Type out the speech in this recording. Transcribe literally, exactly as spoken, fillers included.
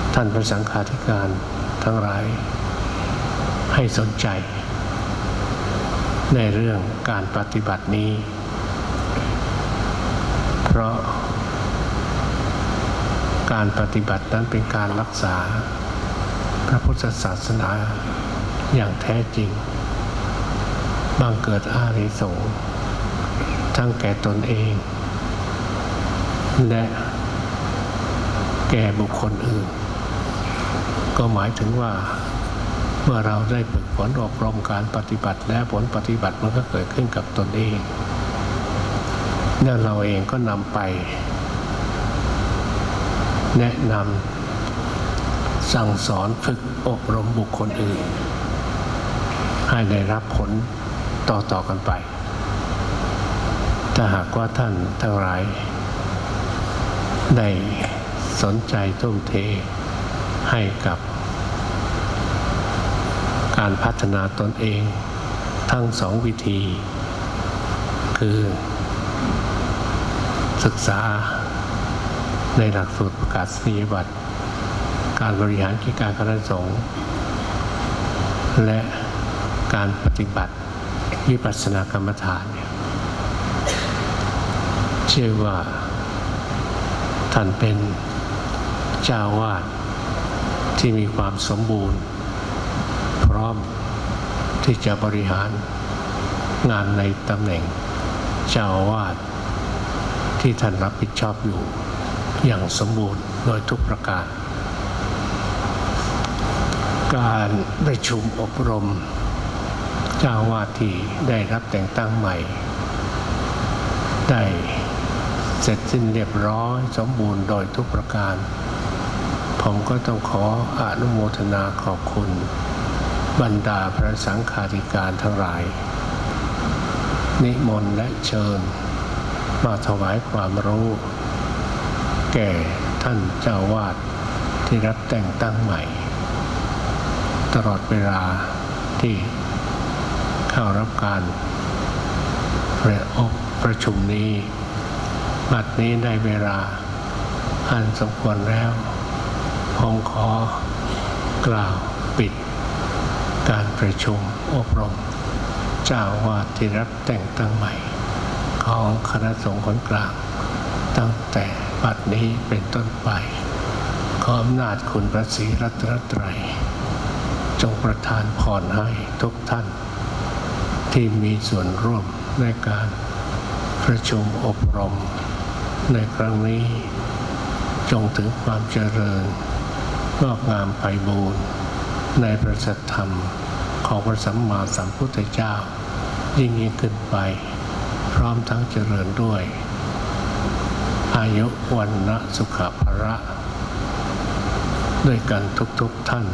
ท่านพระสังฆาธิการทั้งหลายให้สนใจในเรื่องการปฏิบัตินี้เพราะการปฏิบัตินั้นเป็นการรักษาพระพุทธศาสนาอย่างแท้จริงบังเกิดอานิสงส์ทั้งแก่ตนเองและแก่บุคคลอื่นก็หมายถึงว่าเมื่อเราได้ฝึกฝนอบรมการปฏิบัติและผลปฏิบัติมันก็เกิดขึ้นกับตนเองและเราเองก็นำไปแนะนำสั่งสอนฝึกอบรมบุคคลอื่นให้ได้รับผลต่อๆกันไปถ้าหากว่าท่านทั้งหลายได้สนใจทุ่มเทให้กับการพัฒนาตนเองทั้งสองวิธีคือศึกษาในหลักสูตรประกาศนียบัตรการบริหารกิจการคณะสงฆ์และการปฏิบัติวิปัสสนากรรมฐานเนี่ยเชื่อว่าท่านเป็นเจ้าวาดที่มีความสมบูรณ์พร้อมที่จะบริหารงานในตำแหน่งเจ้าวาดที่ท่านรับผิดชอบอยู่อย่างสมบูรณ์โดยทุกประการการประชุมอบรมเจ้าวาดที่ได้รับแต่งตั้งใหม่ได้เสร็จสิ้นเรียบร้อยสมบูรณ์โดยทุกประการผมก็ต้องขออนุโมทนาขอบคุณบรรดาพระสังฆาธิการทั้งหลายนิมนต์และเชิญมาถวายความรู้แก่ท่านเจ้าวาดที่รับแต่งตั้งใหม่ตลอดเวลาที่เข้ารับการประอบประชุมนี้บัดนี้ได้เวลาอันสมควรแล้วผมขอกล่าวปิดการประชุมอบรมเจ้าวาดที่รับแต่งตั้งใหม่ของคณะสงฆ์คนกลางตั้งแต่บัดนี้เป็นต้นไปขออำนาจคุณพระศรีรัตนตรัยจงประทานพรให้ทุกท่านที่มีส่วนร่วมในการประชุมอบรมในครั้งนี้จงถึงความเจริญงอกงามไพบูลย์ในพระสัทธรรมของพระสัมมาสัมพุทธเจ้ายิ่งยิ่งขึ้นไปพร้อมทั้งเจริญด้วยอายุวันนะสุขภระด้วยกันทุกๆท่าน